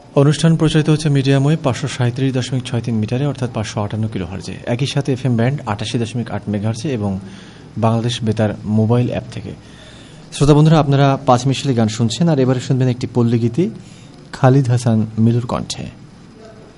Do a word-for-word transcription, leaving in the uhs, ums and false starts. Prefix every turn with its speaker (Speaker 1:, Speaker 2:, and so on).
Speaker 1: অনুষ্ঠান প্রচারিত হচ্ছে মিডিয়াম ওয়েভ পাঁচশো সাঁত্রিশ দশমিক ছয় তিন মিটারে অর্থাৎ পাঁচশো আটান্ন কিলো হার্জে, একই সাথে এফ এম ব্যান্ড আটাশি দশমিক আট মেগাহার্জে এবং বাংলাদেশ বেতার মোবাইল অ্যাপ থেকে। শ্রোতা বন্ধুরা, আপনারা পাঁচ মিশালি গান শুনছেন, আর এবারে শুনবেন একটি পল্লী গীতি খালিদ হাসান মিলুর কণ্ঠে।